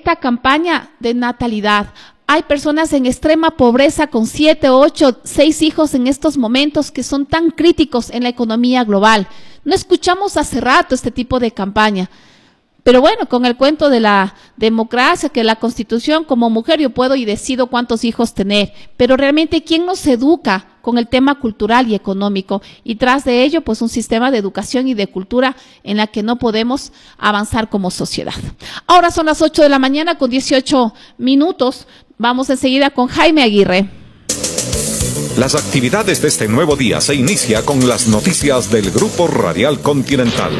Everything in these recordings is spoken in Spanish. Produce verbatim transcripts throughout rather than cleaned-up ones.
esta campaña de natalidad. Hay personas en extrema pobreza con siete, ocho, seis hijos en estos momentos que son tan críticos en la economía global. No escuchamos hace rato este tipo de campaña. Pero bueno, con el cuento de la democracia, que la Constitución, como mujer yo puedo y decido cuántos hijos tener, pero realmente ¿quién nos educa con el tema cultural y económico? Y tras de ello, pues un sistema de educación y de cultura en la que no podemos avanzar como sociedad. Ahora son las ocho de la mañana con dieciocho minutos. Vamos enseguida con Jaime Aguirre. Las actividades de este nuevo día se inicia con las noticias del Grupo Radial Continental.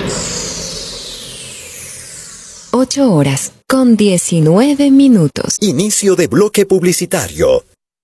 ocho horas con diecinueve minutos. Inicio de bloque publicitario.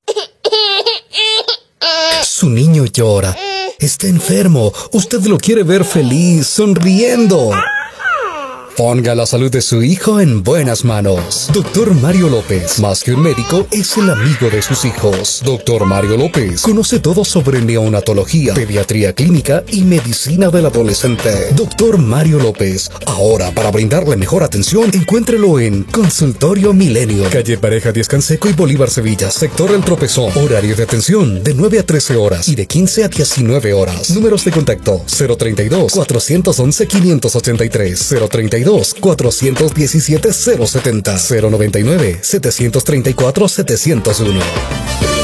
Su niño llora. Está enfermo. Usted lo quiere ver feliz, sonriendo. Ponga la salud de su hijo en buenas manos. Doctor Mario López, más que un médico, es el amigo de sus hijos. Doctor Mario López conoce todo sobre neonatología, pediatría clínica y medicina del adolescente. Doctor Mario López, ahora para brindarle mejor atención, encuéntrelo en Consultorio Milenio, calle Pareja Díaz Canseco y Bolívar Sevilla, sector El Tropezón. Horario de atención de nueve a trece horas y de quince a diecinueve horas. Números de contacto cero treinta y dos, cuatrocientos once, quinientos ochenta y tres, cero treinta y dos, cuatrocientos diecisiete, cero setenta, cero noventa y nueve, setecientos treinta y cuatro, setecientos uno.